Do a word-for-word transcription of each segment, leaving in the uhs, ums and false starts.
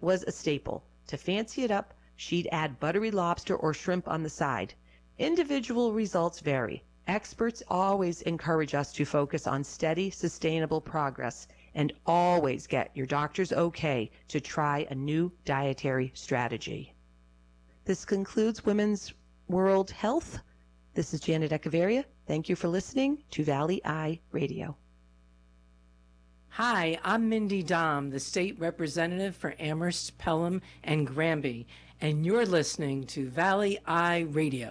was a staple. To fancy it up, she'd add buttery lobster or shrimp on the side. Individual results vary. Experts always encourage us to focus on steady, sustainable progress and always get your doctor's okay to try a new dietary strategy. This concludes Women's World Health. This is Janet Echeverria. Thank you for listening to Valley Eye Radio. Hi, I'm Mindy Dom, the state representative for Amherst, Pelham, and Granby, and you're listening to Valley Eye Radio.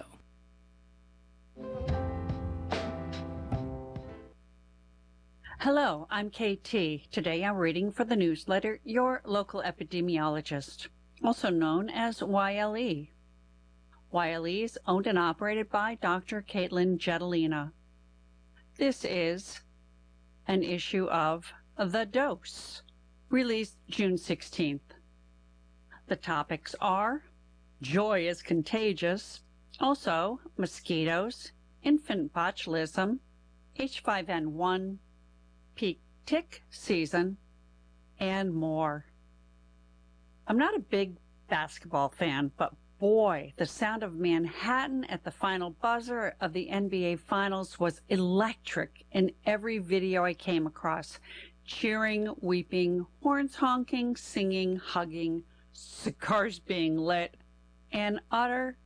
Hello, I'm K T. Today I'm reading for the newsletter Your Local Epidemiologist, also known as Y L E. Y L E is owned and operated by Doctor Caitlin Jetelina. This is an issue of The Dose, released June sixteenth. The topics are Joy is Contagious, also mosquitoes, infant botulism, H five N one, peak tick season, and more. I'm not a big basketball fan, but boy, the sound of Manhattan at the final buzzer of the N B A Finals was electric in every video I came across. Cheering, weeping, horns honking, singing, hugging, cigars being lit, and utter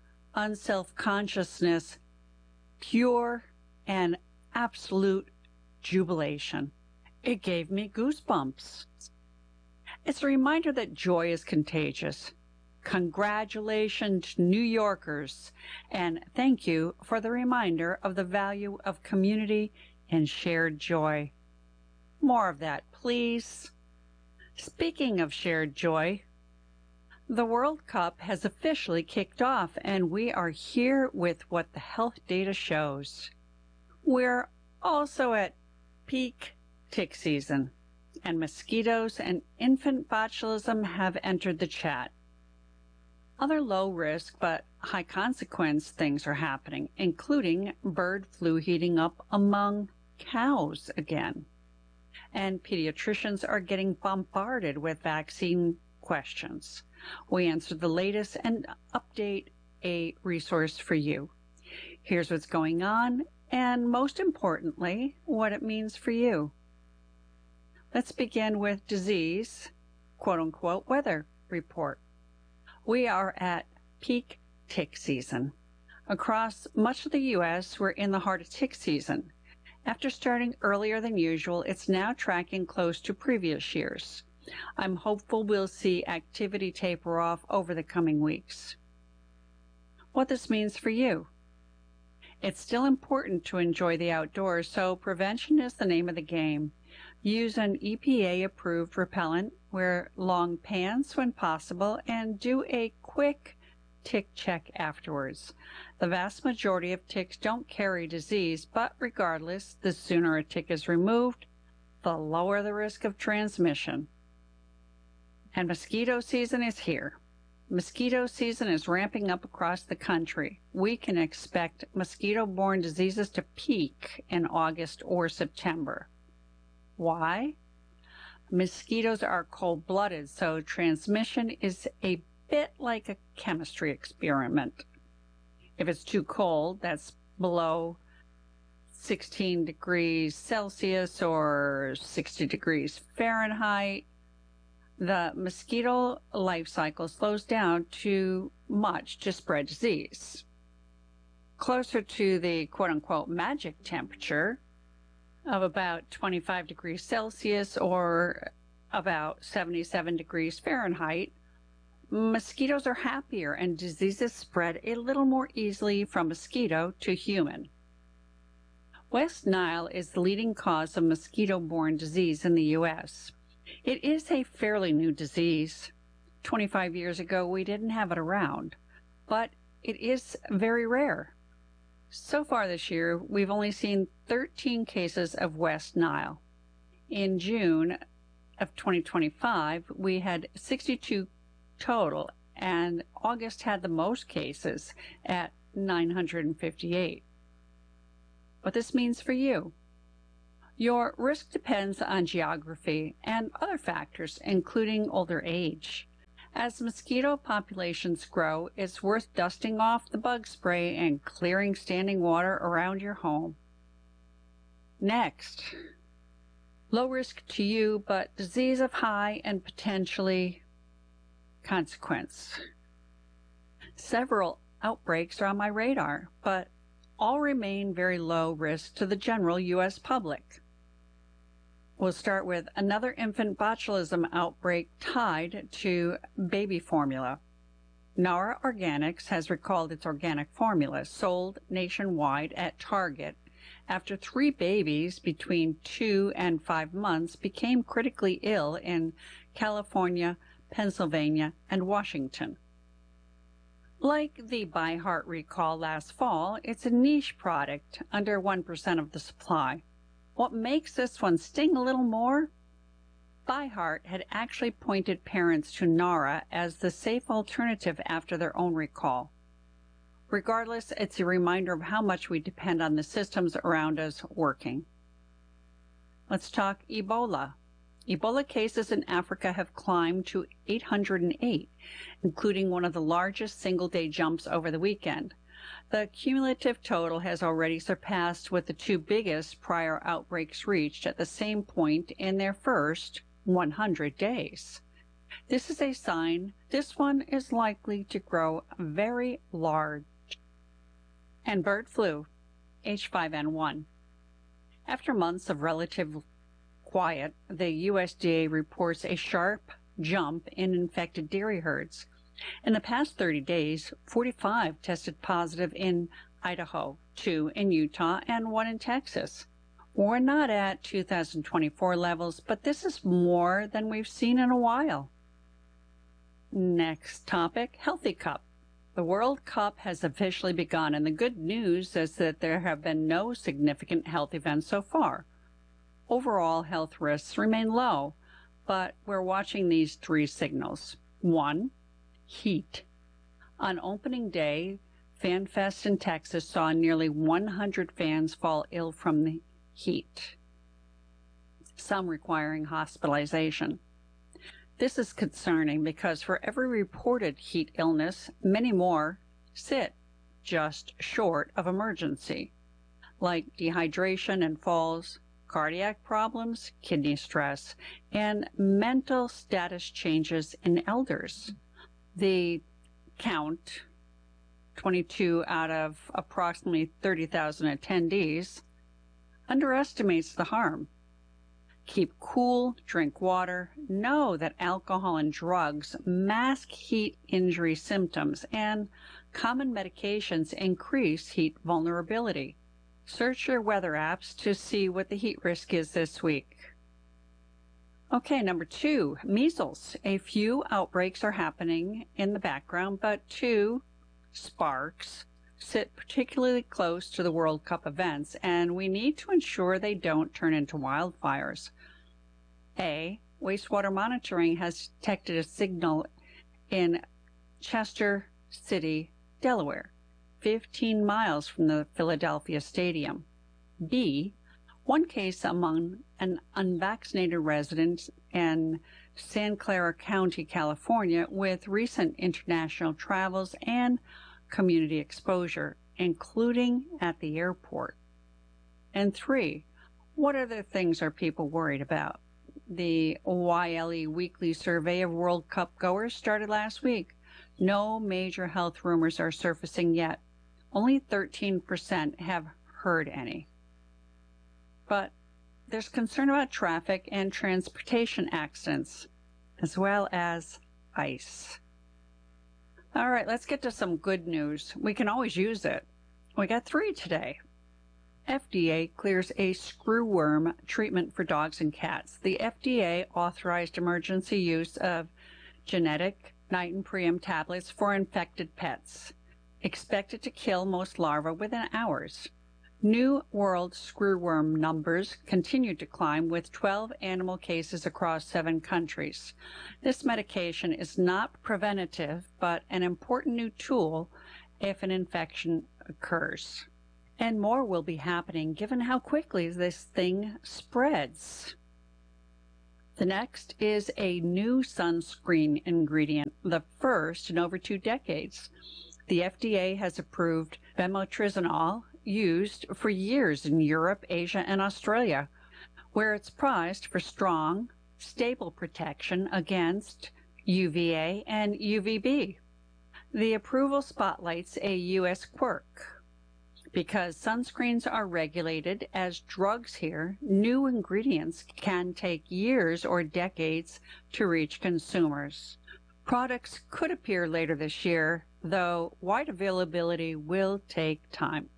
unself-consciousness, pure and absolute jubilation. It gave me goosebumps. It's a reminder that joy is contagious. Congratulations, New Yorkers, and thank you for the reminder of the value of community and shared joy. More of that, please. Speaking of shared joy, the World Cup has officially kicked off, and we are here with what the health data shows. We're also at peak tick season, and mosquitoes and infant botulism have entered the chat. Other low-risk but high-consequence things are happening, including bird flu heating up among cows again. And pediatricians are getting bombarded with vaccine questions. We answer the latest and update a resource for you. Here's what's going on, and most importantly, what it means for you. Let's begin with disease, quote-unquote, weather report. We are at peak tick season. Across much of the U S, we're in the heart of tick season. After starting earlier than usual, it's now tracking close to previous years. I'm hopeful we'll see activity taper off over the coming weeks. What this means for you. It's still important to enjoy the outdoors, so prevention is the name of the game. Use an E P A-approved repellent, wear long pants when possible, and do a quick tick check afterwards. The vast majority of ticks don't carry disease, but regardless, the sooner a tick is removed, the lower the risk of transmission. And mosquito season is here. Mosquito season is ramping up across the country. We can expect mosquito-borne diseases to peak in August or September. Why? Mosquitoes are cold-blooded, so transmission is a bit like a chemistry experiment. If it's too cold, that's below sixteen degrees Celsius or sixty degrees Fahrenheit, the mosquito life cycle slows down too much to spread disease. Closer to the quote-unquote magic temperature of about twenty-five degrees Celsius or about seventy-seven degrees Fahrenheit, mosquitoes are happier and diseases spread a little more easily from mosquito to human. West Nile is the leading cause of mosquito-borne disease in the U S It is a fairly new disease. twenty-five years ago, we didn't have it around, but it is very rare. So far this year, we've only seen thirteen cases of West Nile. In June of twenty twenty-five, we had sixty-two total, and August had the most cases at nine hundred fifty-eight. What this means for you. Your risk depends on geography and other factors, including older age. As mosquito populations grow, it's worth dusting off the bug spray and clearing standing water around your home. Next, low risk to you, but disease of high and potentially consequence. Several outbreaks are on my radar, but all remain very low risk to the general U S public. We'll start with another infant botulism outbreak tied to baby formula. Nara Organics has recalled its organic formula sold nationwide at Target after three babies between two and five months became critically ill in California, Pennsylvania, and Washington. Like the ByHeart recall last fall, it's a niche product, under one percent of the supply. What makes this one sting a little more? ByHeart had actually pointed parents to Nara as the safe alternative after their own recall. Regardless, it's a reminder of how much we depend on the systems around us working. Let's talk Ebola. Ebola cases in Africa have climbed to eight hundred eight, including one of the largest single-day jumps over the weekend. The cumulative total has already surpassed what the two biggest prior outbreaks reached at the same point in their first one hundred days. This is a sign this one is likely to grow very large. And bird flu, H five N one. After months of relative quiet, the U S D A reports a sharp jump in infected dairy herds. In the past thirty days, forty-five tested positive in Idaho, two in Utah, and one in Texas. We're not at two thousand twenty-four levels, but this is more than we've seen in a while. Next topic, Healthy Cup. The World Cup has officially begun, and the good news is that there have been no significant health events so far. Overall health risks remain low, but we're watching these three signals. One, heat. On opening day, FanFest in Texas saw nearly one hundred fans fall ill from the heat, some requiring hospitalization. This is concerning because for every reported heat illness, many more sit just short of emergency, like dehydration and falls, cardiac problems, kidney stress, and mental status changes in elders. The count, twenty-two out of approximately thirty thousand attendees, underestimates the harm. Keep cool, drink water, know that alcohol and drugs mask heat injury symptoms, and common medications increase heat vulnerability. Search your weather apps to see what the heat risk is this week. Okay, number two, measles. A few outbreaks are happening in the background, but two sparks sit particularly close to the World Cup events, and we need to ensure they don't turn into wildfires. A, wastewater monitoring has detected a signal in Chester City, Delaware, fifteen miles from the Philadelphia Stadium. B, one case among an unvaccinated resident in San Clara County, California, with recent international travels and community exposure, including at the airport. And three, what other things are people worried about? The Y L E weekly survey of World Cup goers started last week. No major health rumors are surfacing yet. Only thirteen percent have heard any. But there's concern about traffic and transportation accidents, as well as ice. All right, let's get to some good news. We can always use it. We got three today. F D A clears a screwworm treatment for dogs and cats. The F D A authorized emergency use of genetic Nitin-Priam tablets for infected pets, expected to kill most larvae within hours. New World screwworm numbers continue to climb, with twelve animal cases across seven countries. This medication is not preventative, but an important new tool if an infection occurs. And more will be happening given how quickly this thing spreads. The next is a new sunscreen ingredient, the first in over two decades. The F D A has approved bemotrizinol, used for years in Europe, Asia, and Australia, where it's prized for strong, stable protection against U V A and U V B. The approval spotlights a U S quirk. Because sunscreens are regulated as drugs here, new ingredients can take years or decades to reach consumers. Products could appear later this year, though wide availability will take time.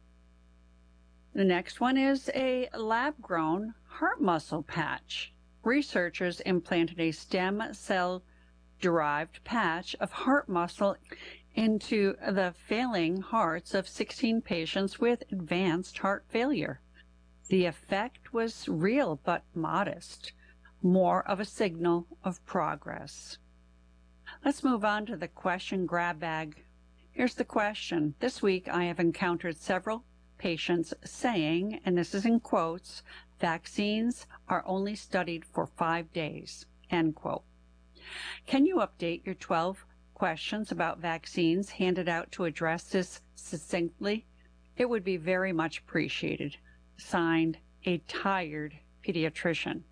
The next one is a lab-grown heart muscle patch. Researchers implanted a stem cell-derived patch of heart muscle into the failing hearts of sixteen patients with advanced heart failure. The effect was real but modest, more of a signal of progress. Let's move on to the question grab bag. Here's the question. This week I have encountered several patients saying, and this is in quotes, vaccines are only studied for five days, end quote. Can you update your twelve questions about vaccines handed out to address this succinctly? It would be very much appreciated. Signed, a tired pediatrician.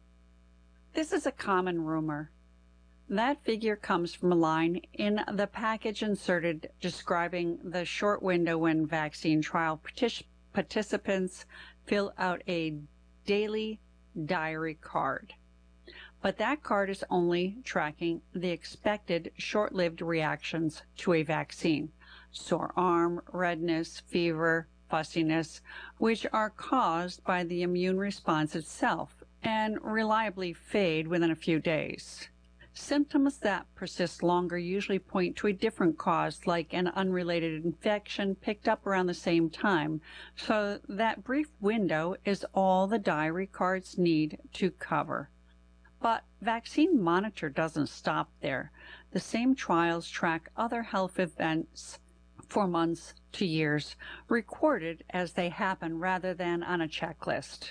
This is a common rumor. That figure comes from a line in the package inserted describing the short window when vaccine trial partic- participants fill out a daily diary card. But that card is only tracking the expected short-lived reactions to a vaccine, sore arm, redness, fever, fussiness, which are caused by the immune response itself and reliably fade within a few days. Symptoms that persist longer usually point to a different cause, like an unrelated infection picked up around the same time, so that brief window is all the diary cards need to cover. But Vaccine Monitor doesn't stop there. The same trials track other health events for months to years, recorded as they happen rather than on a checklist.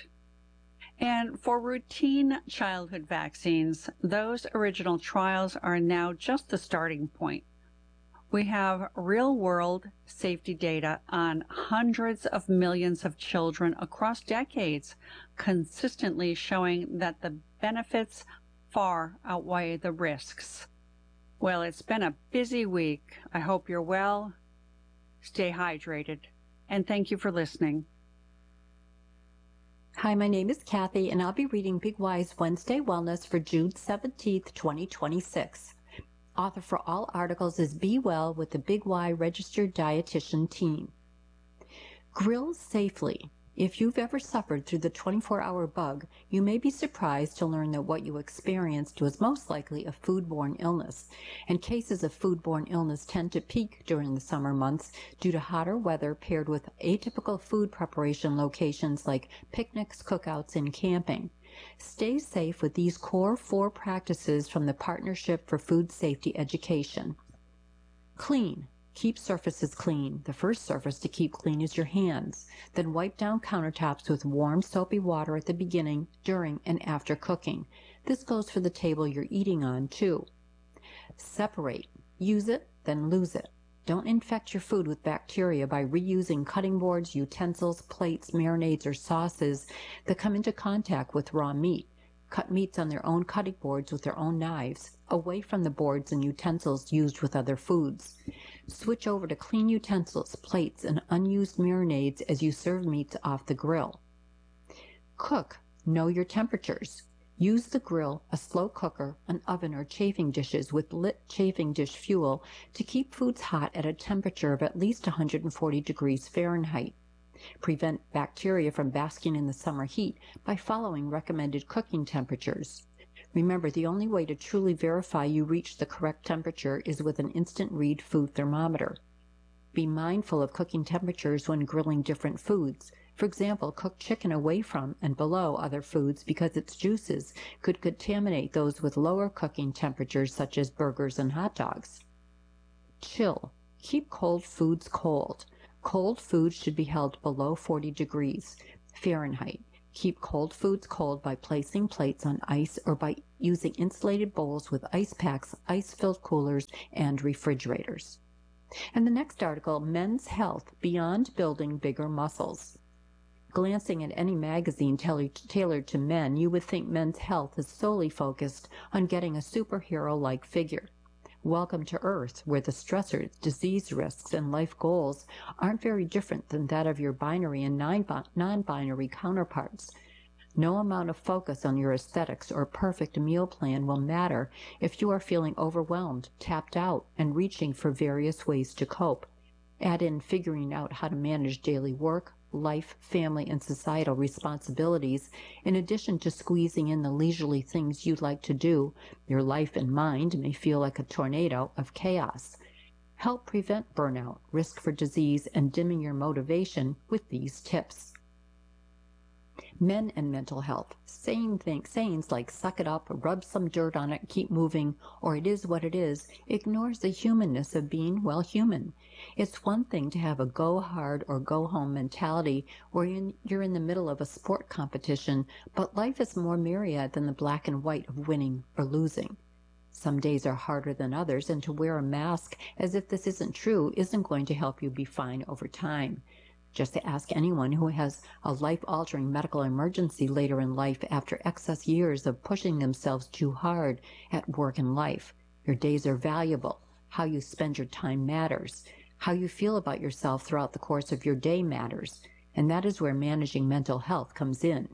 And for routine childhood vaccines, those original trials are now just the starting point. We have real-world safety data on hundreds of millions of children across decades, consistently showing that the benefits far outweigh the risks. Well, it's been a busy week. I hope you're well. Stay hydrated. And thank you for listening. Hi, my name is Kathy, and I'll be reading Big Y's Wednesday Wellness for June seventeenth, twenty twenty-six. Author for all articles is Be Well with the Big Y Registered Dietitian Team. Grill safely. If you've ever suffered through the twenty-four hour bug, you may be surprised to learn that what you experienced was most likely a foodborne illness, and cases of foodborne illness tend to peak during the summer months due to hotter weather paired with atypical food preparation locations like picnics, cookouts, and camping. Stay safe with these core four practices from the Partnership for Food Safety Education. Clean. Keep surfaces clean. The first surface to keep clean is your hands. Then wipe down countertops with warm, soapy water at the beginning, during, and after cooking. This goes for the table you're eating on, too. Separate. Use it, then lose it. Don't infect your food with bacteria by reusing cutting boards, utensils, plates, marinades, or sauces that come into contact with raw meat. Cut meats on their own cutting boards with their own knives, away from the boards and utensils used with other foods. Switch over to clean utensils, plates, and unused marinades as you serve meats off the grill. Cook. Know your temperatures. Use the grill, a slow cooker, an oven, or chafing dishes with lit chafing dish fuel to keep foods hot at a temperature of at least one hundred forty degrees Fahrenheit. Prevent bacteria from basking in the summer heat by following recommended cooking temperatures. Remember, the only way to truly verify you reach the correct temperature is with an instant read food thermometer. Be mindful of cooking temperatures when grilling different foods. For example, cook chicken away from and below other foods because its juices could contaminate those with lower cooking temperatures such as burgers and hot dogs. Chill. Keep cold foods cold. Cold foods should be held below forty degrees Fahrenheit. Keep cold foods cold by placing plates on ice or by using insulated bowls with ice packs, ice-filled coolers, and refrigerators. And the next article, Men's Health Beyond Building Bigger Muscles. Glancing at any magazine tailored to men, you would think men's health is solely focused on getting a superhero-like figure. Welcome to Earth, where the stressors, disease risks, and life goals aren't very different than that of your binary and non-binary counterparts. No amount of focus on your aesthetics or perfect meal plan will matter if you are feeling overwhelmed, tapped out, and reaching for various ways to cope. Add in figuring out how to manage daily work, life, family, and societal responsibilities, in addition to squeezing in the leisurely things you'd like to do. Your life and mind may feel like a tornado of chaos. Help prevent burnout, risk for disease, and dimming your motivation with these tips. Men and mental health. Saying things, sayings like suck it up, rub some dirt on it, keep moving, or it is what it is, ignores the humanness of being, well, human. It's one thing to have a go hard or go home mentality where you're in the middle of a sport competition, but life is more myriad than the black and white of winning or losing. Some days are harder than others, and to wear a mask as if this isn't true isn't going to help you be fine over time. Just to ask anyone who has a life-altering medical emergency later in life after excess years of pushing themselves too hard at work and life. Your days are valuable. How you spend your time matters. How you feel about yourself throughout the course of your day matters. And that is where managing mental health comes in.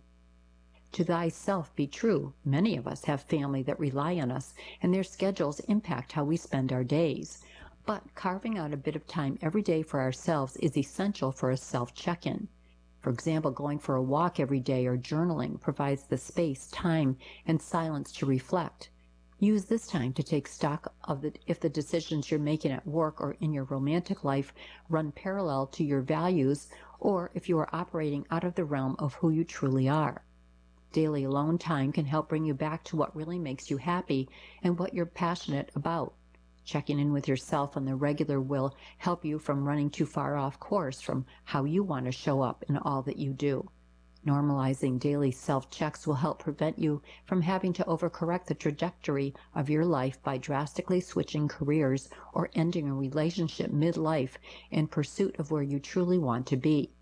To thyself be true. Many of us have family that rely on us, and their schedules impact how we spend our days. But carving out a bit of time every day for ourselves is essential for a self-check-in. For example, going for a walk every day or journaling provides the space, time, and silence to reflect. Use this time to take stock of the, if the decisions you're making at work or in your romantic life run parallel to your values, or if you are operating out of the realm of who you truly are. Daily alone time can help bring you back to what really makes you happy and what you're passionate about. Checking in with yourself on the regular will help you from running too far off course from how you want to show up in all that you do. Normalizing daily self-checks will help prevent you from having to overcorrect the trajectory of your life by drastically switching careers or ending a relationship mid-life in pursuit of where you truly want to be.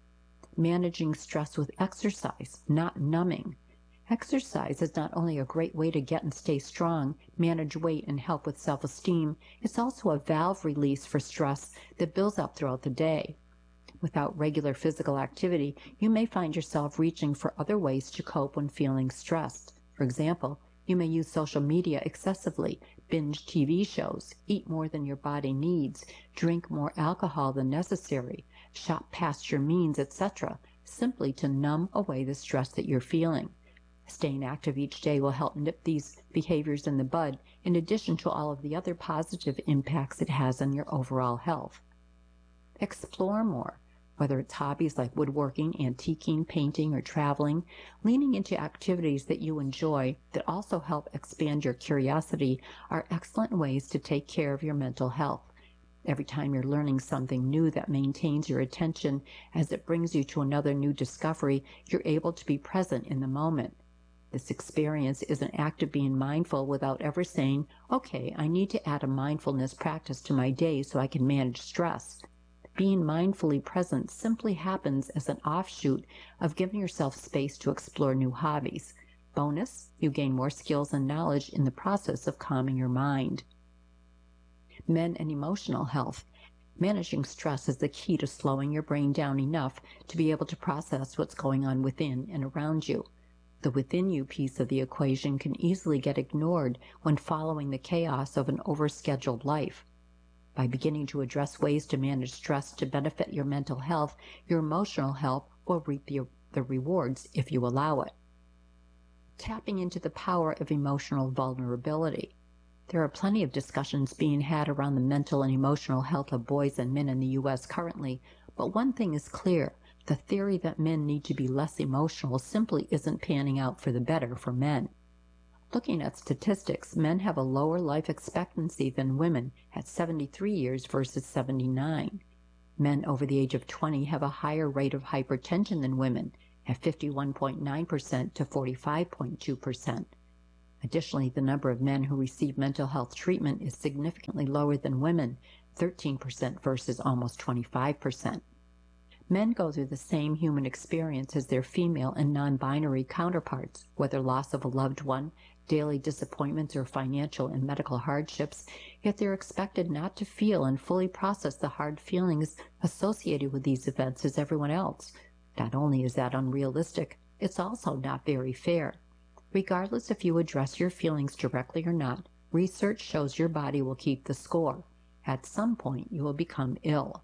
Managing stress with exercise, not numbing. Exercise is not only a great way to get and stay strong, manage weight, and help with self-esteem, it's also a valve release for stress that builds up throughout the day. Without regular physical activity, you may find yourself reaching for other ways to cope when feeling stressed. For example, you may use social media excessively, binge T V shows, eat more than your body needs, drink more alcohol than necessary, shop past your means, et cetera, simply to numb away the stress that you're feeling. Staying active each day will help nip these behaviors in the bud, in addition to all of the other positive impacts it has on your overall health. Explore more, whether it's hobbies like woodworking, antiquing, painting, or traveling. Leaning into activities that you enjoy that also help expand your curiosity are excellent ways to take care of your mental health. Every time you're learning something new that maintains your attention as it brings you to another new discovery, you're able to be present in the moment. This experience is an act of being mindful without ever saying, okay, I need to add a mindfulness practice to my day so I can manage stress. Being mindfully present simply happens as an offshoot of giving yourself space to explore new hobbies. Bonus, you gain more skills and knowledge in the process of calming your mind. Men and emotional health. Managing stress is the key to slowing your brain down enough to be able to process what's going on within and around you. The within you piece of the equation can easily get ignored when following the chaos of an overscheduled life. By beginning to address ways to manage stress to benefit your mental health, your emotional health will reap the, the rewards if you allow it. Tapping into the power of emotional vulnerability. There are plenty of discussions being had around the mental and emotional health of boys and men in the U S currently, but one thing is clear. The theory that men need to be less emotional simply isn't panning out for the better for men. Looking at statistics, men have a lower life expectancy than women at seventy-three years versus seventy-nine. Men over the age of twenty have a higher rate of hypertension than women at fifty-one point nine percent to forty-five point two percent. Additionally, the number of men who receive mental health treatment is significantly lower than women, thirteen percent versus almost twenty-five percent. Men go through the same human experience as their female and non-binary counterparts, whether loss of a loved one, daily disappointments, or financial and medical hardships, yet they're expected not to feel and fully process the hard feelings associated with these events as everyone else. Not only is that unrealistic, it's also not very fair. Regardless if you address your feelings directly or not, research shows your body will keep the score. At some point, you will become ill.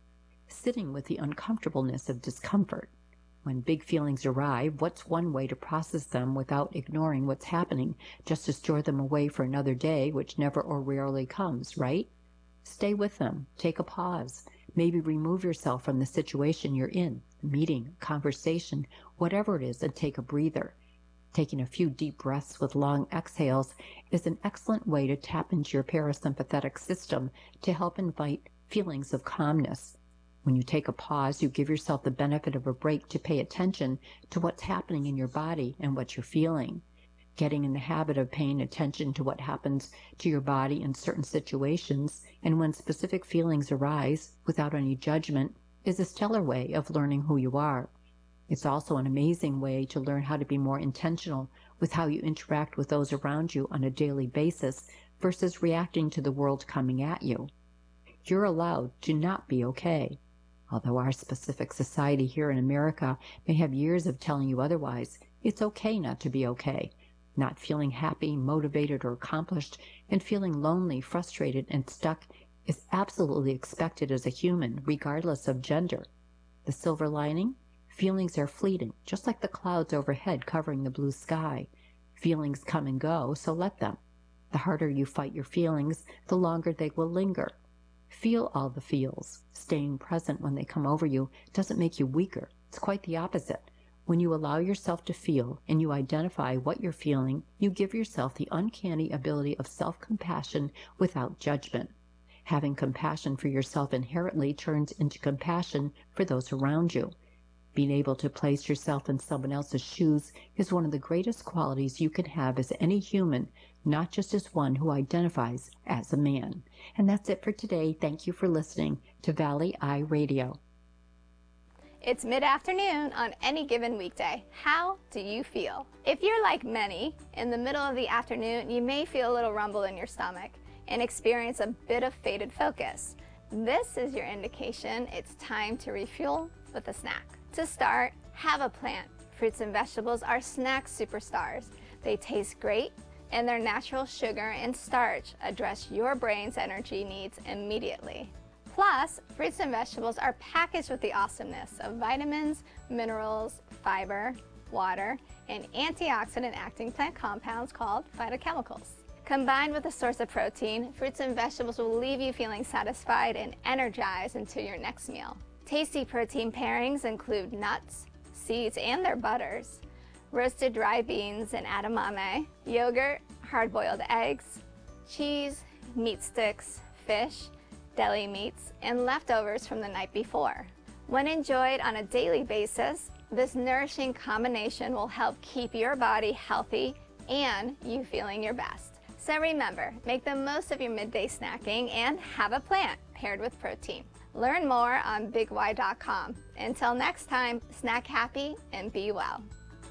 Sitting with the uncomfortableness of discomfort. When big feelings arrive, what's one way to process them without ignoring what's happening, just to store them away for another day, which never or rarely comes, right? Stay with them. Take a pause. Maybe remove yourself from the situation you're in, a meeting, conversation, whatever it is, and take a breather. Taking a few deep breaths with long exhales is an excellent way to tap into your parasympathetic system to help invite feelings of calmness. When you take a pause, you give yourself the benefit of a break to pay attention to what's happening in your body and what you're feeling. Getting in the habit of paying attention to what happens to your body in certain situations and when specific feelings arise without any judgment is a stellar way of learning who you are. It's also an amazing way to learn how to be more intentional with how you interact with those around you on a daily basis versus reacting to the world coming at you. You're allowed to not be okay. Although our specific society here in America may have years of telling you otherwise, it's okay not to be okay. Not feeling happy, motivated, or accomplished, and feeling lonely, frustrated, and stuck is absolutely expected as a human, regardless of gender. The silver lining? Feelings are fleeting, just like the clouds overhead covering the blue sky. Feelings come and go, so let them. The harder you fight your feelings, the longer they will linger. Feel all the feels. Staying present when they come over you doesn't make you weaker. It's quite the opposite. When you allow yourself to feel and you identify what you're feeling, you give yourself the uncanny ability of self-compassion without judgment. Having compassion for yourself inherently turns into compassion for those around you. Being able to place yourself in someone else's shoes is one of the greatest qualities you can have as any human, not just as one who identifies as a man. And that's it for today. Thank you for listening to Valley Eye Radio. It's mid-afternoon on any given weekday. How do you feel? If you're like many, in the middle of the afternoon, you may feel a little rumble in your stomach and experience a bit of faded focus. This is your indication it's time to refuel with a snack. To start, have a plant. Fruits and vegetables are snack superstars. They taste great, and their natural sugar and starch address your brain's energy needs immediately. Plus, fruits and vegetables are packaged with the awesomeness of vitamins, minerals, fiber, water, and antioxidant acting plant compounds called phytochemicals. Combined with a source of protein, fruits and vegetables will leave you feeling satisfied and energized until your next meal. Tasty protein pairings include nuts, seeds, and their butters, roasted dry beans and edamame, yogurt, hard-boiled eggs, cheese, meat sticks, fish, deli meats, and leftovers from the night before. When enjoyed on a daily basis, this nourishing combination will help keep your body healthy and you feeling your best. So remember, make the most of your midday snacking and have a plant paired with protein. Learn more on big y dot com. Until next time, snack happy and be well.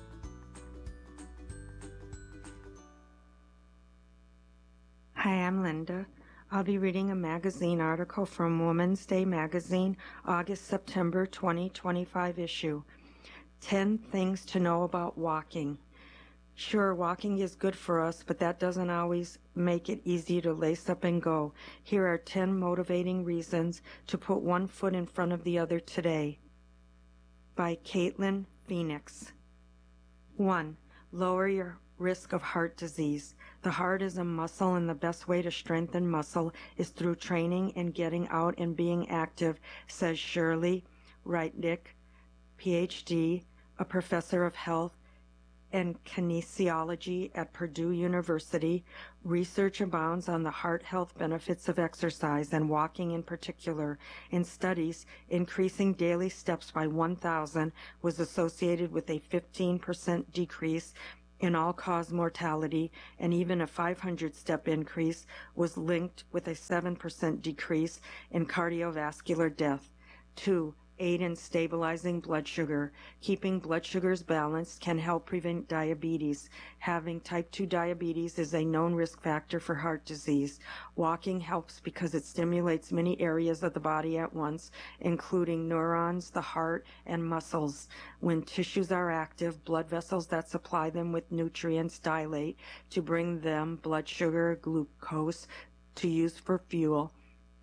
Hi, I'm Linda. I'll be reading a magazine article from Women's Day magazine, August-September twenty twenty-five issue. ten things to know about walking. Sure, walking is good for us, but that doesn't always make it easy to lace up and go. Here are ten motivating reasons to put one foot in front of the other today. By Caitlin Phoenix. one. Lower your risk of heart disease. The heart is a muscle, and the best way to strengthen muscle is through training and getting out and being active, says Shirley Reitnick, P H D, a professor of health and kinesiology at Purdue University, research abounds on the heart health benefits of exercise and walking in particular. In studies, increasing daily steps by one thousand was associated with a fifteen percent decrease in all-cause mortality, and even a five hundred step increase was linked with a seven percent decrease in cardiovascular death. Two, aid in stabilizing blood sugar. Keeping blood sugars balanced can help prevent diabetes. Having type two diabetes is a known risk factor for heart disease. Walking helps because it stimulates many areas of the body at once, including neurons, the heart, and muscles. When tissues are active, blood vessels that supply them with nutrients dilate to bring them blood sugar, glucose, to use for fuel,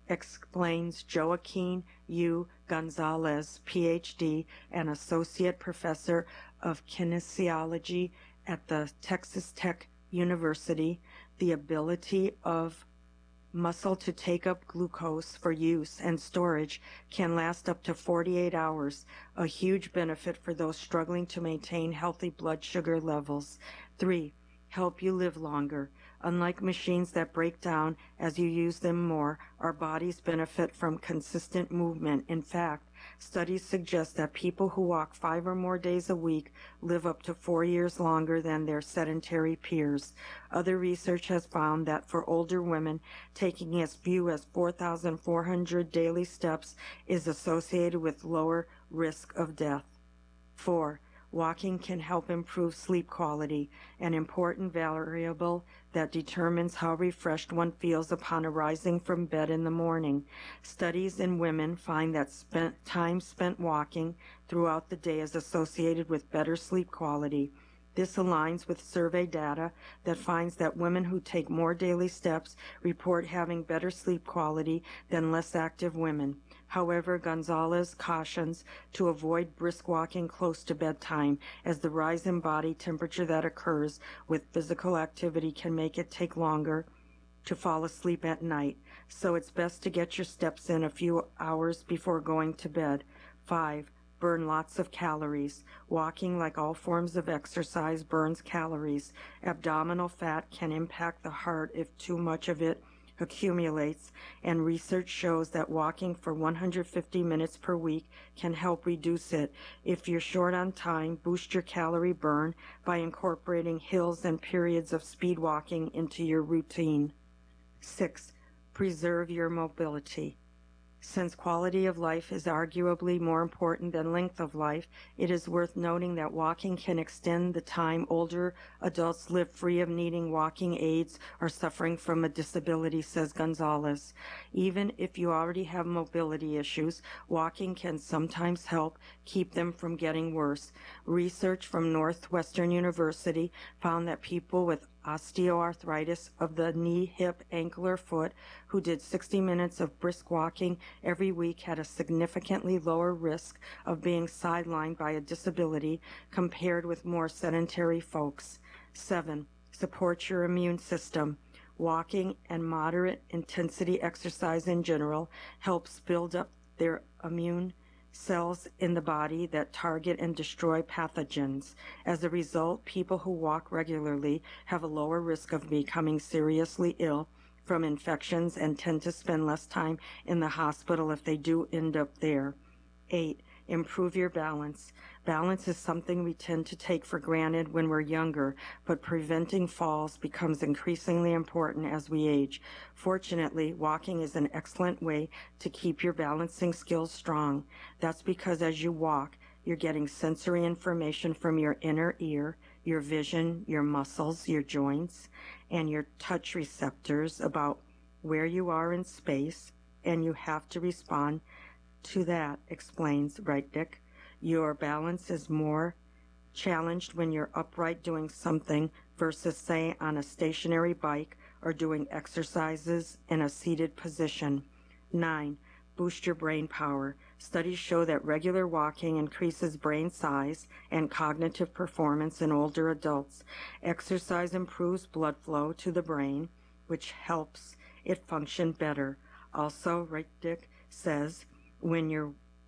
explains Joaquin U. Gonzalez, P H D, and Associate Professor of Kinesiology at the Texas Tech University. The ability of muscle to take up glucose for use and storage can last up to forty-eight hours, a huge benefit for those struggling to maintain healthy blood sugar levels. Three, help you live longer. Unlike machines that break down as you use them more, our bodies benefit from consistent movement. In fact, studies suggest that people who walk five or more days a week live up to four years longer than their sedentary peers. Other research has found that for older women, taking as few as four thousand four hundred daily steps is associated with lower risk of death. Four, walking can help improve sleep quality, an important variable that determines how refreshed one feels upon arising from bed in the morning. Studies in women find that spent, time spent walking throughout the day is associated with better sleep quality. This aligns with survey data that finds that women who take more daily steps report having better sleep quality than less active women. However, Gonzalez cautions to avoid brisk walking close to bedtime, as the rise in body temperature that occurs with physical activity can make it take longer to fall asleep at night. So it's best to get your steps in a few hours before going to bed. Five, burn lots of calories. Walking, like all forms of exercise, burns calories. Abdominal fat can impact the heart if too much of it accumulates, and research shows that walking for one hundred fifty minutes per week can help reduce it. If you're short on time, boost your calorie burn by incorporating hills and periods of speed walking into your routine. Six, preserve your mobility. Since quality of life is arguably more important than length of life, it is worth noting that walking can extend the time older adults live free of needing walking aids or suffering from a disability, says Gonzalez. Even if you already have mobility issues, walking can sometimes help keep them from getting worse. Research from Northwestern University found that people with osteoarthritis of the knee, hip, ankle, or foot who did sixty minutes of brisk walking every week had a significantly lower risk of being sidelined by a disability compared with more sedentary folks. Seven, support your immune system. Walking and moderate intensity exercise in general helps build up their immune cells in the body that target and destroy pathogens. As a result, people who walk regularly have a lower risk of becoming seriously ill from infections and tend to spend less time in the hospital if they do end up there. Eight, improve your balance. Balance is something we tend to take for granted when we're younger, but preventing falls becomes increasingly important as we age. Fortunately, walking is an excellent way to keep your balancing skills strong. That's because as you walk, you're getting sensory information from your inner ear, your vision, your muscles, your joints, and your touch receptors about where you are in space, and you have to respond to that, explains Reitdick. Your balance is more challenged when you're upright doing something versus, say, on a stationary bike or doing exercises in a seated position. Nine, boost your brain power. Studies show that regular walking increases brain size and cognitive performance in older adults. Exercise improves blood flow to the brain, which helps it function better. Also, Reitdick says, when you're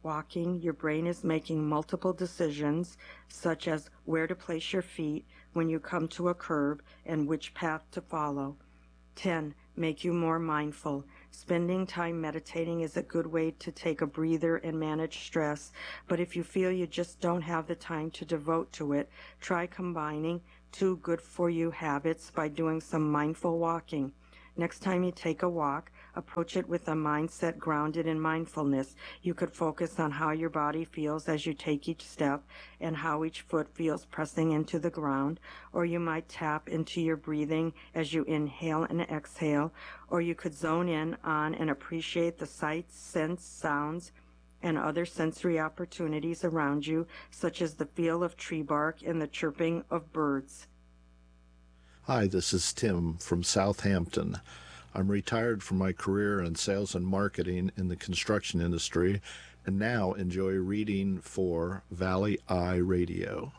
Walking, your brain is making multiple decisions, such as where to place your feet when you come to a curb and which path to follow. ten. Make you more mindful. Spending time meditating is a good way to take a breather and manage stress, but if you feel you just don't have the time to devote to it, try combining two good-for-you habits by doing some mindful walking. Next time you take a walk, approach it with a mindset grounded in mindfulness. You could focus on how your body feels as you take each step and how each foot feels pressing into the ground, or you might tap into your breathing as you inhale and exhale, or you could zone in on and appreciate the sights, scents, sounds, and other sensory opportunities around you, such as the feel of tree bark and the chirping of birds. Hi, this is Tim from Southampton. I'm retired from my career in sales and marketing in the construction industry and now enjoy reading for Valley Eye Radio.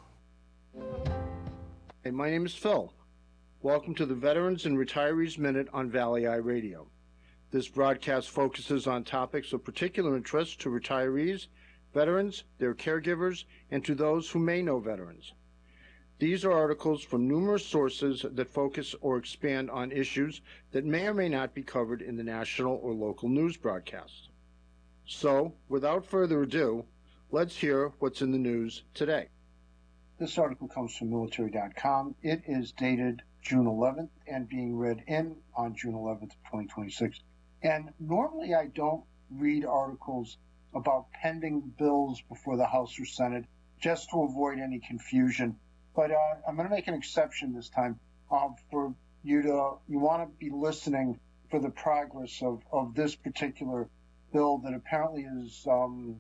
Hey, my name is Phil. Welcome to the Veterans and Retirees Minute on Valley Eye Radio. This broadcast focuses on topics of particular interest to retirees, veterans, their caregivers, and to those who may know veterans. These are articles from numerous sources that focus or expand on issues that may or may not be covered in the national or local news broadcast. So, without further ado, let's hear what's in the news today. This article comes from military dot com. It is dated June eleventh and being read in on June eleventh, twenty twenty-six. And normally I don't read articles about pending bills before the House or Senate just to avoid any confusion. But uh, I'm going to make an exception this time um, for you to, you want to be listening for the progress of, of this particular bill that apparently is um,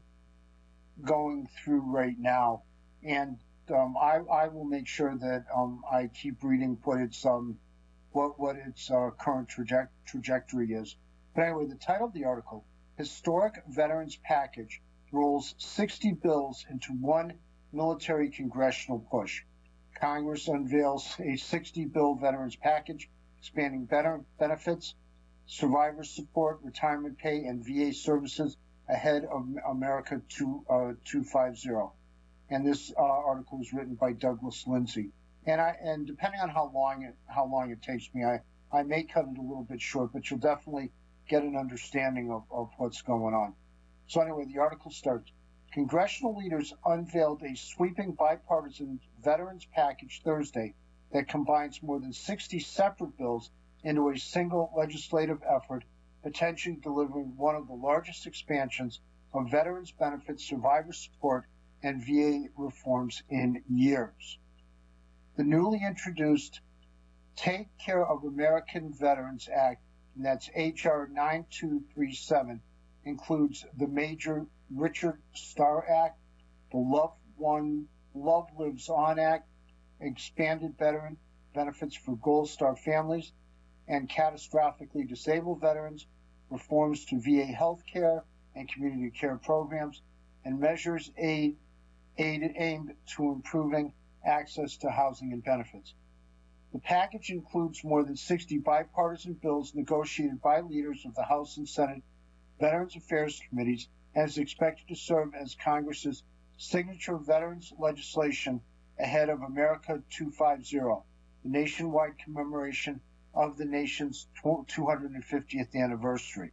going through right now. And um, I, I will make sure that um, I keep reading what its, um, what, what its uh, current traje- trajectory is. But anyway, the title of the article, Historic Veterans Package Rolls sixty Bills into One Military Congressional Push. Congress unveils a sixty-bill veterans package expanding veteran benefits, survivor support, retirement pay, and V A services ahead of America two fifty. And this uh, article was written by Douglas Lindsay. And I and depending on how long it how long it takes me, I, I may cut it a little bit short, but you'll definitely get an understanding of, of what's going on. So anyway, the article starts. Congressional leaders unveiled a sweeping bipartisan veterans package Thursday that combines more than sixty separate bills into a single legislative effort, potentially delivering one of the largest expansions of veterans benefits, survivor support, and V A reforms in years. The newly introduced Take Care of American Veterans Act, and that's H R nine two three seven, includes the Major Richard Starr Act, the Love One Love Lives On Act, expanded veteran benefits for Gold Star families and catastrophically disabled veterans, reforms to V A health care and community care programs, and measures aid, aid aimed to improving access to housing and benefits. The package includes more than sixty bipartisan bills negotiated by leaders of the House and Senate Veterans Affairs Committees and is expected to serve as Congress's signature veterans legislation ahead of America two fifty, the nationwide commemoration of the nation's two hundred fiftieth anniversary.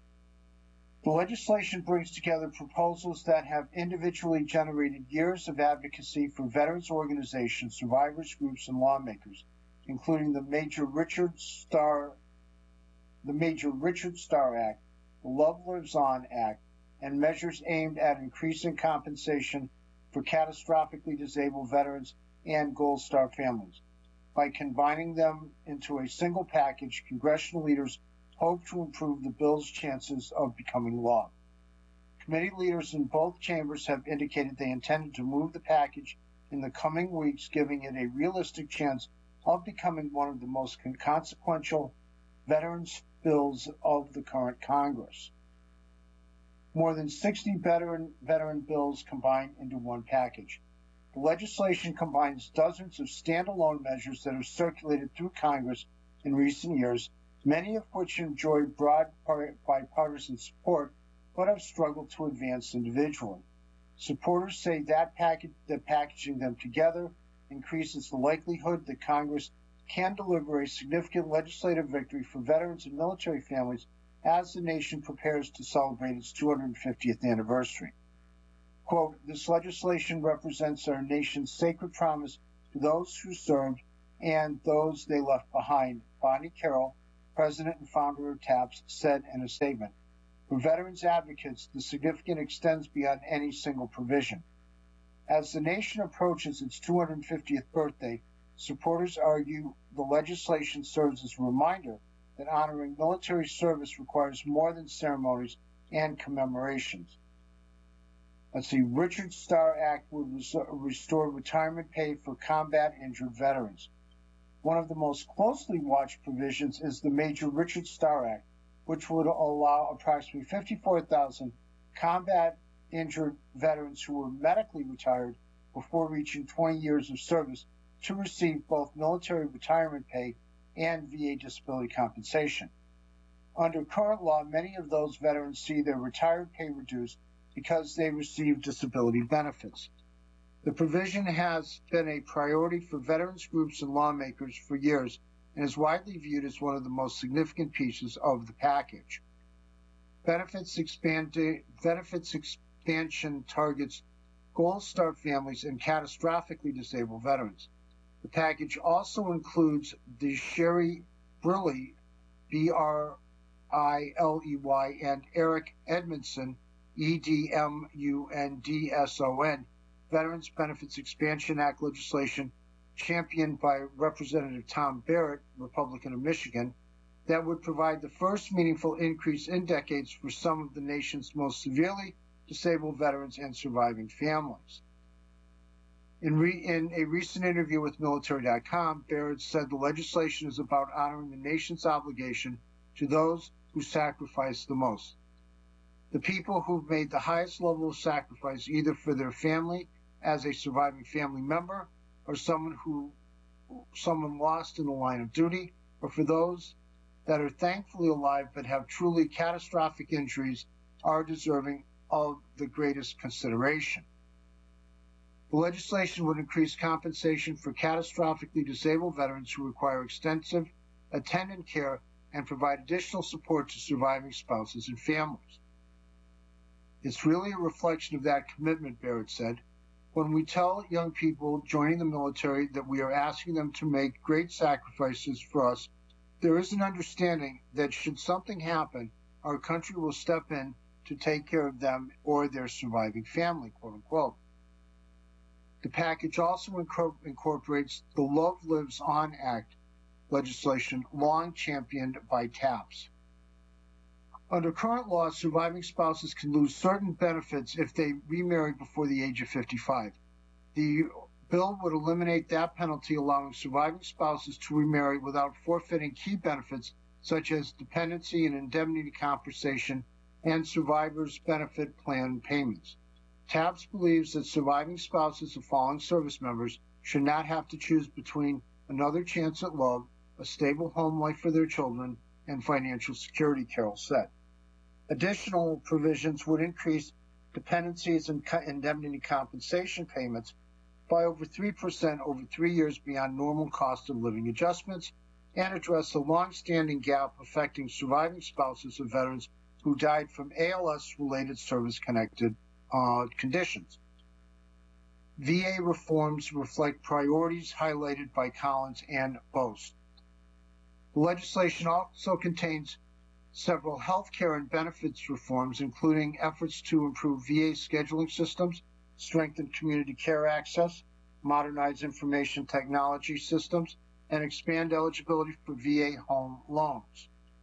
The legislation brings together proposals that have individually generated years of advocacy for veterans organizations, survivors groups, and lawmakers, including the Major Richard Starr, the Major Richard Starr Act, the Love Lives On Act, and measures aimed at increasing compensation for catastrophically disabled veterans and Gold Star families. By combining them into a single package, congressional leaders hope to improve the bill's chances of becoming law. Committee leaders in both chambers have indicated they intended to move the package in the coming weeks, giving it a realistic chance of becoming one of the most consequential veterans bills of the current Congress. More than sixty veteran, veteran bills combined into one package. The legislation combines dozens of standalone measures that have circulated through Congress in recent years, many of which enjoy broad bipartisan support, but have struggled to advance individually. Supporters say that, package, that packaging them together increases the likelihood that Congress can deliver a significant legislative victory for veterans and military families as the nation prepares to celebrate its two hundred fiftieth anniversary. Quote, this legislation represents our nation's sacred promise to those who served and those they left behind, Bonnie Carroll, president and founder of TAPS, said in a statement. For veterans advocates, the significance extends beyond any single provision. As the nation approaches its two hundred fiftieth birthday, supporters argue the legislation serves as a reminder that honoring military service requires more than ceremonies and commemorations. Let's see, Richard Starr Act would res- restore retirement pay for combat injured veterans. One of the most closely watched provisions is the Major Richard Starr Act, which would allow approximately fifty-four thousand combat injured veterans who were medically retired before reaching twenty years of service to receive both military retirement pay and V A disability compensation. Under current law, many of those veterans see their retired pay reduced because they receive disability benefits. The provision has been a priority for veterans groups and lawmakers for years and is widely viewed as one of the most significant pieces of the package. Benefits, expand- benefits expansion targets Gold Star families and catastrophically disabled veterans. The package also includes the Sherry Briley, B R I L E Y, and Eric Edmondson, E D M U N D S O N, Veterans Benefits Expansion Act legislation championed by Representative Tom Barrett, Republican of Michigan, that would provide the first meaningful increase in decades for some of the nation's most severely disabled veterans and surviving families. In, re- in a recent interview with military dot com, Barrett said the legislation is about honoring the nation's obligation to those who sacrifice the most. The people who've made the highest level of sacrifice, either for their family as a surviving family member, or someone who someone lost in the line of duty, or for those that are thankfully alive but have truly catastrophic injuries, are deserving of the greatest consideration. The legislation would increase compensation for catastrophically disabled veterans who require extensive attendant care and provide additional support to surviving spouses and families. It's really a reflection of that commitment, Barrett said. When we tell young people joining the military that we are asking them to make great sacrifices for us, there is an understanding that should something happen, our country will step in to take care of them or their surviving family, quote unquote. The package also incorpor- incorporates the Love Lives On Act legislation, long championed by TAPS. Under current law, surviving spouses can lose certain benefits if they remarry before the age of fifty-five. The bill would eliminate that penalty, allowing surviving spouses to remarry without forfeiting key benefits such as dependency and indemnity compensation and survivors' benefit plan payments. TAPS believes that surviving spouses of fallen service members should not have to choose between another chance at love, a stable home life for their children, and financial security, Carroll said. Additional provisions would increase dependencies and indemnity compensation payments by over three percent over three years beyond normal cost of living adjustments and address a long-standing gap affecting surviving spouses of veterans who died from A L S-related service-connected uh, conditions. V A reforms reflect priorities highlighted by Collins and Bost. The legislation also contains several health care and benefits reforms, including efforts to improve V A scheduling systems, strengthen community care access, modernize information technology systems, and expand eligibility for V A home loans.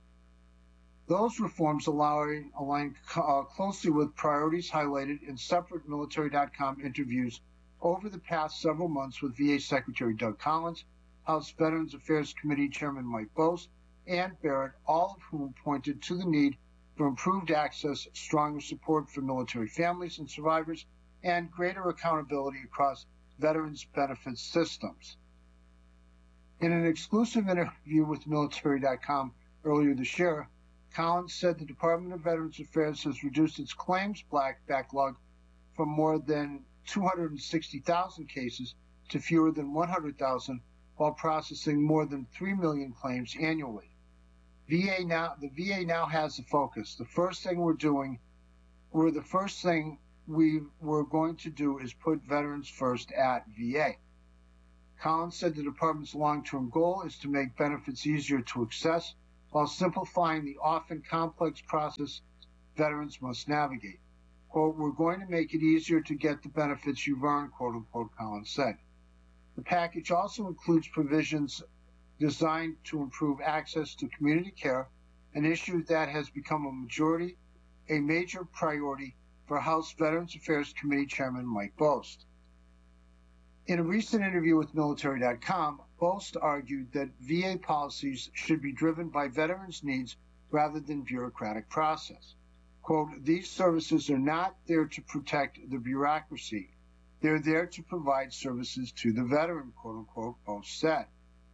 Those reforms align, align uh, closely with priorities highlighted in separate military dot com interviews over the past several months with V A Secretary Doug Collins, House Veterans Affairs Committee Chairman Mike Bost, and Barrett, all of whom pointed to the need for improved access, stronger support for military families and survivors, and greater accountability across veterans' benefits systems. In an exclusive interview with military dot com earlier this year, Collins said the Department of Veterans Affairs has reduced its claims backlog from more than two hundred sixty thousand cases to fewer than one hundred thousand, while processing more than three million claims annually. V A now, the V A now has a focus. The first thing we're doing, we're the first thing we we're going to do is put veterans first at V A. Collins said the department's long-term goal is to make benefits easier to access while simplifying the often complex process veterans must navigate. Quote, we're going to make it easier to get the benefits you've earned, quote unquote, Collins said. The package also includes provisions designed to improve access to community care, an issue that has become a majority, a major priority for House Veterans Affairs Committee Chairman Mike Bost. In a recent interview with military dot com, Bost argued that V A policies should be driven by veterans' needs rather than bureaucratic process. Quote, these services are not there to protect the bureaucracy. They're there to provide services to the veteran, quote unquote, Bost said.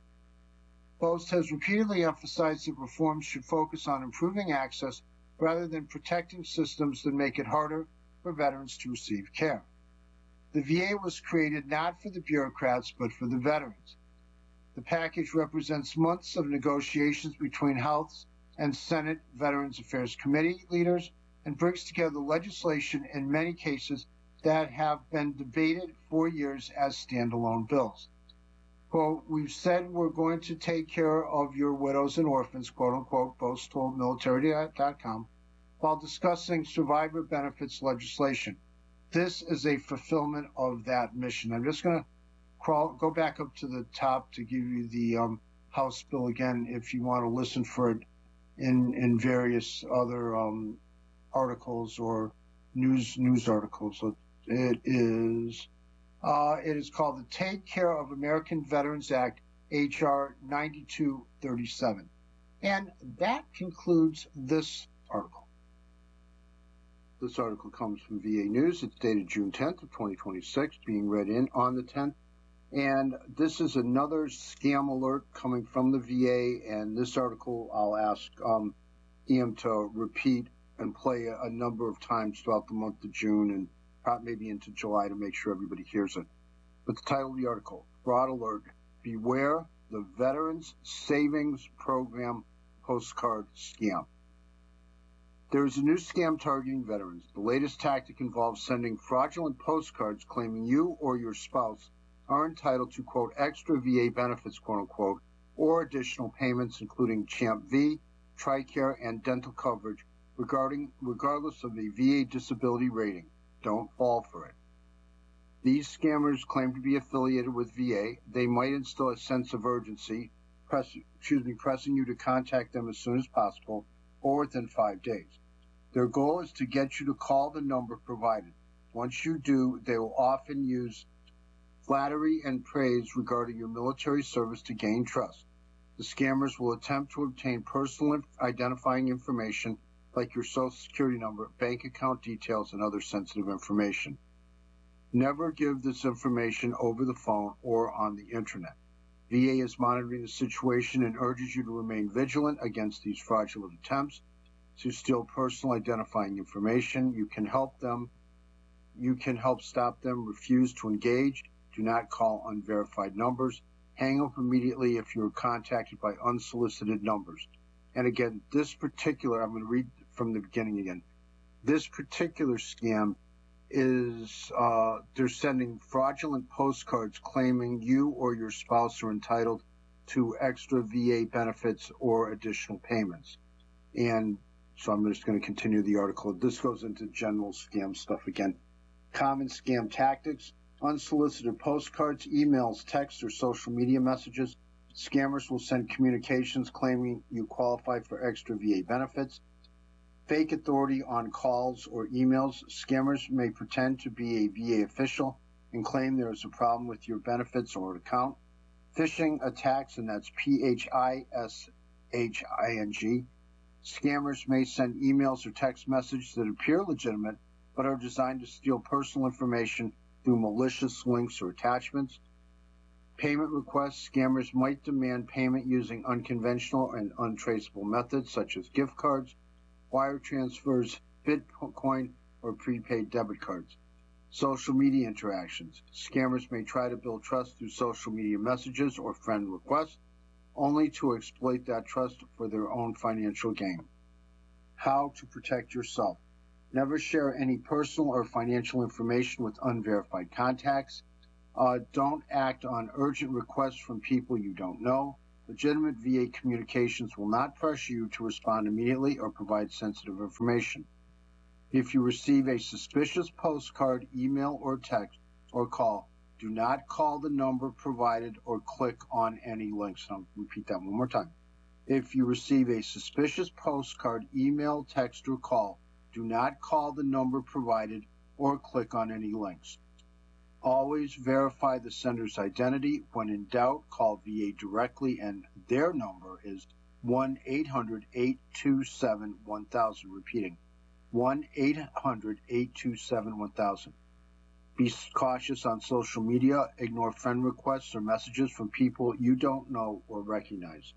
Bost has repeatedly emphasized that reforms should focus on improving access rather than protecting systems that make it harder for veterans to receive care. The V A was created not for the bureaucrats, but for the veterans. The package represents months of negotiations between House and Senate Veterans Affairs Committee leaders and brings together legislation in many cases that have been debated for years as standalone bills. Quote, we've said we're going to take care of your widows and orphans, quote unquote, Bost told military dot com, while discussing survivor benefits legislation. This is a fulfillment of that mission. I'm just going to crawl, go back up to the top to give you the um, House bill again if you want to listen for it in in various other um, articles or news news articles. So it is uh, it is called the Take Care of American Veterans Act, H R ninety-two thirty-seven. And that concludes this article. This article comes from V A News. It's dated June tenth of twenty twenty-six, being read in on the tenth. And this is another scam alert coming from the V A. And this article I'll ask um, Ian to repeat and play a, a number of times throughout the month of June and probably maybe into July to make sure everybody hears it. But the title of the article, Fraud Alert, Beware the Veterans Savings Program Postcard Scam. There is a new scam targeting veterans. The latest tactic involves sending fraudulent postcards claiming you or your spouse are entitled to, quote, extra V A benefits, quote unquote, or additional payments including CHAMP V, TRICARE, and dental coverage regarding regardless of a V A disability rating. Don't fall for it. These scammers claim to be affiliated with V A. They might instill a sense of urgency, press, excuse me, pressing you to contact them as soon as possible or within five days. Their goal is to get you to call the number provided. Once you do, they will often use flattery and praise regarding your military service to gain trust. The scammers will attempt to obtain personal identifying information like your social security number, bank account details, and other sensitive information. Never give this information over the phone or on the internet. V A is monitoring the situation and urges you to remain vigilant against these fraudulent attempts to steal personal identifying information. You can help them. You can help stop them. Refuse to engage. Do not call unverified numbers. Hang up immediately if you're contacted by unsolicited numbers. And again, this particular, I'm going to read from the beginning again. This particular scam is, uh, they're sending fraudulent postcards claiming you or your spouse are entitled to extra V A benefits or additional payments. And so I'm just going to continue the article. This goes into general scam stuff again. Common scam tactics, unsolicited postcards, emails, texts, or social media messages. Scammers will send communications claiming you qualify for extra V A benefits. Fake authority on calls or emails. Scammers may pretend to be a V A official and claim there is a problem with your benefits or account. Phishing attacks, and that's P H I S H I N G. Scammers may send emails or text messages that appear legitimate but are designed to steal personal information through malicious links or attachments. payment requests, scammers might demand payment using unconventional and untraceable methods such as gift cards, wire transfers, Bitcoin, or prepaid debit cards. Social media interactions. Scammers may try to build trust through social media messages or friend requests, only to exploit that trust for their own financial gain. How to protect yourself. Never share any personal or financial information with unverified contacts. Uh, don't act on urgent requests from people you don't know. Legitimate V A communications will not pressure you to respond immediately or provide sensitive information. If you receive a suspicious postcard, email, or text, or call, do not call the number provided or click on any links. I'll repeat that one more time. If you receive a suspicious postcard, email, text, or call, do not call the number provided or click on any links. Always verify the sender's identity. When in doubt, call V A directly, and their number is one eight hundred, eight two seven, one thousand. Repeating, one eight hundred, eight two seven, one thousand. Be cautious on social media. Ignore friend requests or messages from people you don't know or recognize.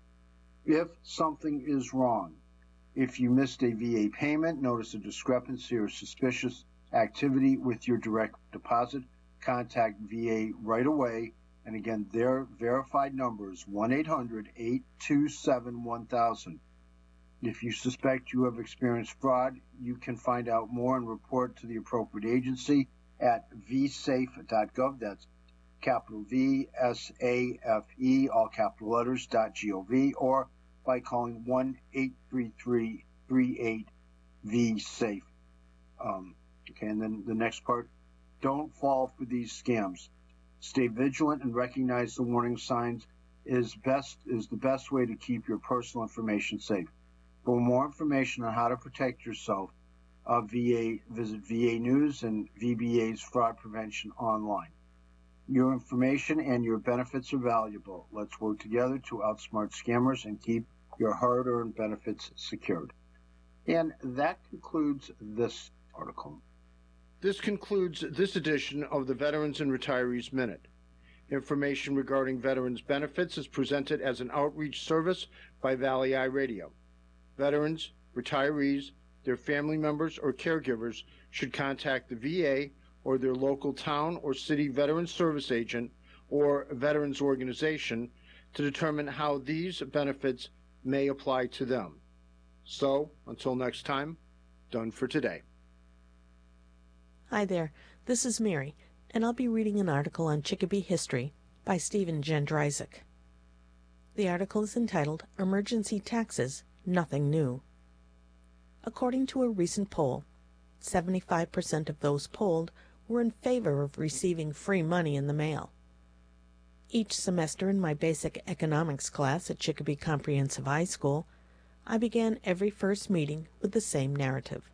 If something is wrong, if you missed a V A payment, notice a discrepancy or suspicious activity with your direct deposit, contact V A right away. And again, their verified number is one eight hundred, eight two seven, one thousand. If you suspect you have experienced fraud, you can find out more and report to the appropriate agency at v safe dot gov. That's capital V S A F E, all capital letters, dot gov, or by calling one eight three three, three eight, V safe. Um, okay, and then the next part, don't fall for these scams. Stay vigilant and recognize the warning signs is best is the best way to keep your personal information safe. For more information on how to protect yourself, uh, V A visit V A News and V B A's Fraud Prevention Online. Your information and your benefits are valuable. Let's work together to outsmart scammers and keep your hard-earned benefits secured. And that concludes this article. This concludes this edition of the Veterans and Retirees Minute. Information regarding veterans' benefits is presented as an outreach service by Valley Eye Radio. Veterans, retirees, their family members, or caregivers should contact the V A or their local town or city veterans service agent or veterans organization to determine how these benefits may apply to them. So, until next time, done for today. Hi there, this is Mary, and I'll be reading an article on Chicopee history by Stephen Jendryzik. The article is entitled Emergency Taxes, Nothing New. According to a recent poll, seventy-five percent of those polled were in favor of receiving free money in the mail. Each semester in my basic economics class at Chicopee Comprehensive High School, I began every first meeting with the same narrative.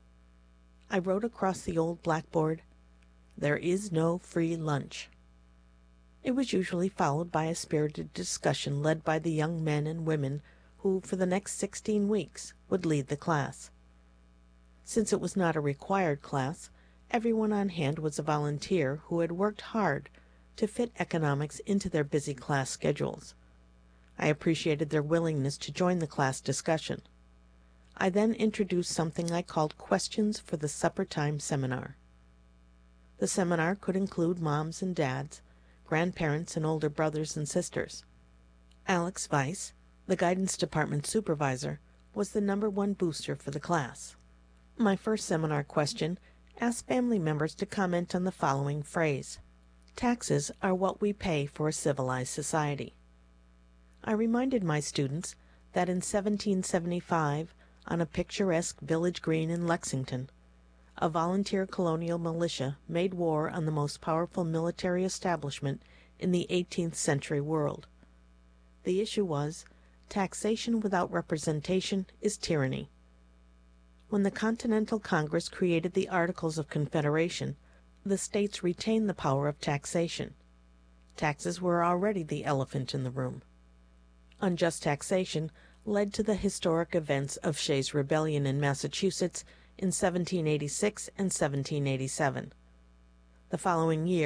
I wrote across the old blackboard, "There is no free lunch." It was usually followed by a spirited discussion led by the young men and women who, for the next sixteen weeks, would lead the class. Since it was not a required class, everyone on hand was a volunteer who had worked hard to fit economics into their busy class schedules. I appreciated their willingness to join the class discussion. I then introduced something I called Questions for the Supper Time Seminar. The seminar could include moms and dads, grandparents and older brothers and sisters. Alex Weiss, the guidance department supervisor, was the number one booster for the class. My first seminar question asked family members to comment on the following phrase: "Taxes are what we pay for a civilized society." I reminded my students that in seventeen seventy-five, on a picturesque village green in Lexington, a volunteer colonial militia made war on the most powerful military establishment in the eighteenth century world. The issue was, taxation without representation is tyranny. When the Continental Congress created the Articles of Confederation, the states retained the power of taxation. Taxes were already the elephant in the room. Unjust taxation led to the historic events of Shays' Rebellion in Massachusetts in seventeen eighty-six and seventeen eighty-seven. The following year,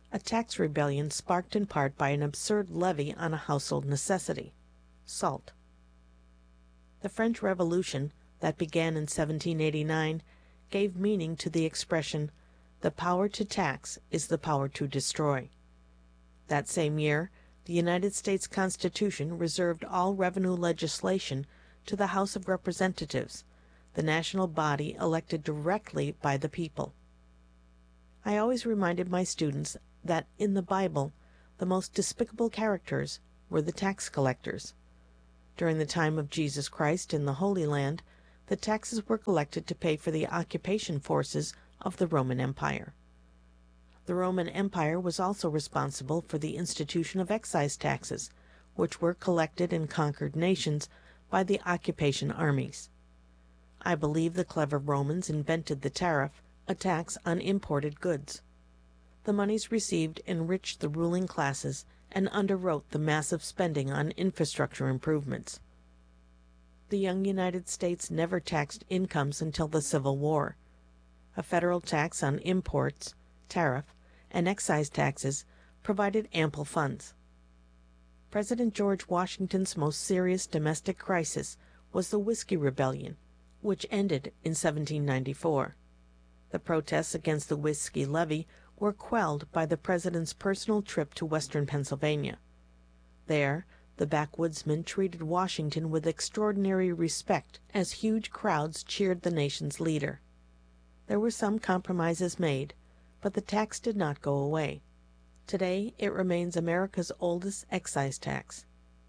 a tax rebellion sparked in part by an absurd levy on a household necessity, salt. The French Revolution, that began in seventeen eighty-nine, gave meaning to the expression, "The power to tax is the power to destroy." That same year, the United States Constitution reserved all revenue legislation to the House of Representatives, the national body elected directly by the people. I always reminded my students that in the Bible, the most despicable characters were the tax collectors. During the time of Jesus Christ in the Holy Land, the taxes were collected to pay for the occupation forces of the Roman Empire. The Roman Empire was also responsible for the institution of excise taxes, which were collected in conquered nations by the occupation armies. I believe the clever Romans invented the tariff, a tax on imported goods. The monies received enriched the ruling classes and underwrote the massive spending on infrastructure improvements. The young United States never taxed incomes until the Civil War. A federal tax on imports, tariff, and excise taxes provided ample funds. President George Washington's most serious domestic crisis was the Whiskey Rebellion, which ended in seventeen ninety-four. The protests against the whiskey levy were quelled by the president's personal trip to western Pennsylvania. There, the backwoodsmen treated Washington with extraordinary respect as huge crowds cheered the nation's leader. There were some compromises made, but the tax did not go away. Today, it remains America's oldest excise tax.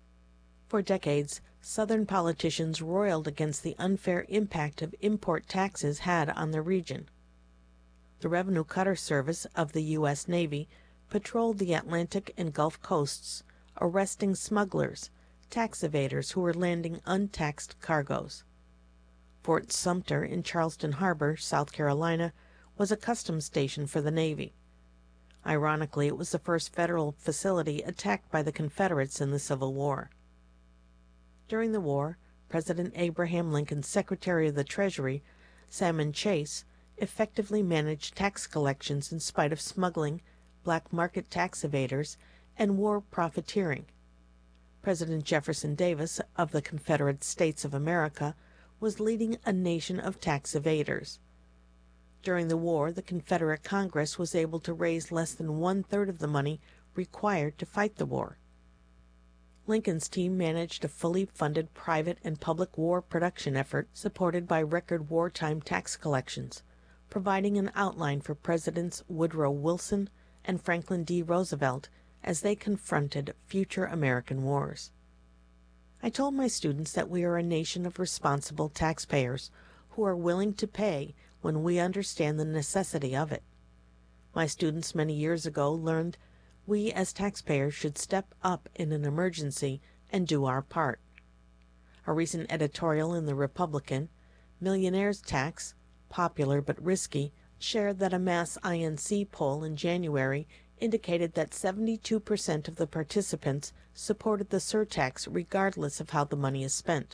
For decades, Southern politicians roiled against the unfair impact of import taxes had on the region. The Revenue Cutter Service of the U S Navy patrolled the Atlantic and Gulf coasts, arresting smugglers, tax evaders who were landing untaxed cargoes. Fort Sumter in Charleston Harbor, South Carolina, was a customs station for the Navy. Ironically, it was the first federal facility attacked by the Confederates in the Civil War. During the war, President Abraham Lincoln's Secretary of the Treasury, Salmon Chase, effectively managed tax collections in spite of smuggling, black market tax evaders, and war profiteering. President Jefferson Davis of the Confederate States of America was leading a nation of tax evaders. During the war, the Confederate Congress was able to raise less than one-third of the money required to fight the war. Lincoln's team managed a fully funded private and public war production effort supported by record wartime tax collections, providing an outline for Presidents Woodrow Wilson and Franklin D. Roosevelt as they confronted future American wars. I told my students that we are a nation of responsible taxpayers who are willing to pay when we understand the necessity of it. My students many years ago learned we as taxpayers should step up in an emergency and do our part. A recent editorial in The Republican, Millionaire's Tax, Popular but Risky, shared that a Mass I N C poll in January indicated that seventy-two percent of the participants supported the surtax regardless of how the money is spent.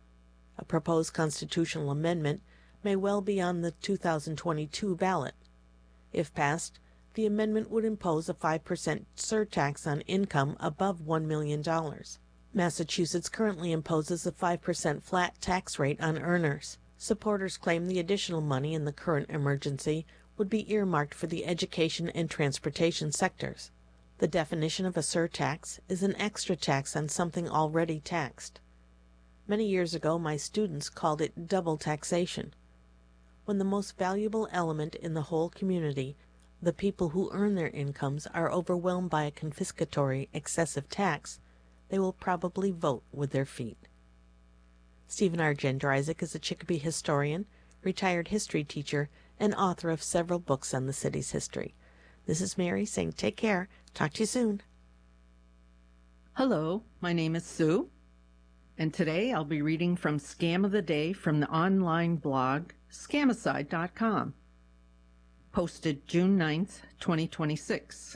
A proposed constitutional amendment may well be on the two thousand twenty-two ballot. If passed, the amendment would impose a five percent surtax on income above one million dollars. Massachusetts currently imposes a five percent flat tax rate on earners. Supporters claim the additional money in the current emergency would be earmarked for the education and transportation sectors. The definition of a surtax is an extra tax on something already taxed. Many years ago, my students called it double taxation. When the most valuable element in the whole community, the people who earn their incomes, are overwhelmed by a confiscatory excessive tax, they will probably vote with their feet. Stephen R. Jendryzik is a Chicopee historian, retired history teacher, and author of several books on the city's history. This is Mary saying take care. Talk to you soon. Hello, my name is Sue, and today I'll be reading from Scam of the Day from the online blog Scamicide dot com, posted June ninth, twenty twenty-six.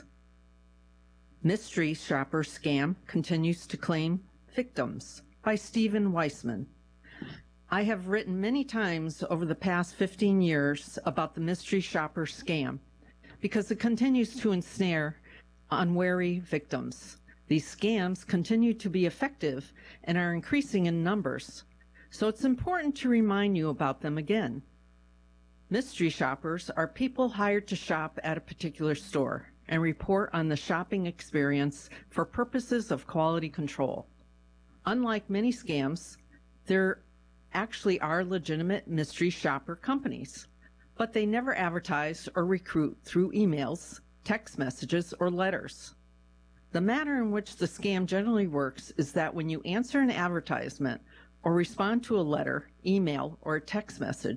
Mystery shopper scam continues to claim victims, by Stephen Weissman. I have written many times over the past fifteen years about the mystery shopper scam because it continues to ensnare unwary victims. These scams continue to be effective and are increasing in numbers, so it's important to remind you about them again. Mystery shoppers are people hired to shop at a particular store and report on the shopping experience for purposes of quality control. Unlike many scams, there actually are legitimate mystery shopper companies, but they never advertise or recruit through emails, text messages, or letters. The manner in which the scam generally works is that when you answer an advertisement or respond to a letter, email, or a text message,